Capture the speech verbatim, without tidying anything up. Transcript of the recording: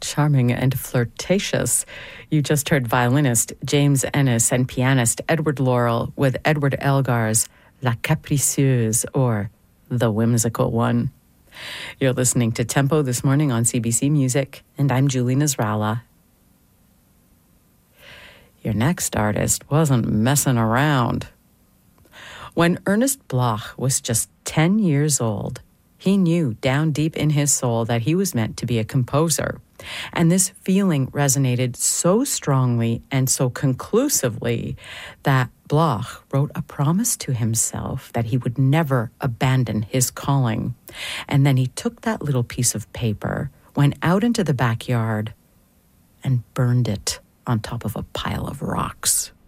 charming and flirtatious. You just heard violinist James Ennis and pianist Edward Laurel with Edward Elgar's La Capricieuse, or The Whimsical One. You're listening to Tempo this morning on C B C Music, and I'm Julie Nasrallah. Your next artist wasn't messing around. When Ernest Bloch was just ten years old, he knew down deep in his soul that he was meant to be a composer. And this feeling resonated so strongly and so conclusively that Bloch wrote a promise to himself that he would never abandon his calling. And then he took that little piece of paper, went out into the backyard, and burned it on top of a pile of rocks.